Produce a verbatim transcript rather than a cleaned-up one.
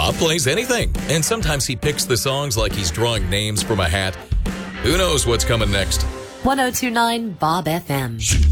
Bob plays anything, and sometimes he picks the songs like he's drawing names from a hat. Who knows what's coming next? ten twenty-nine Bob F M.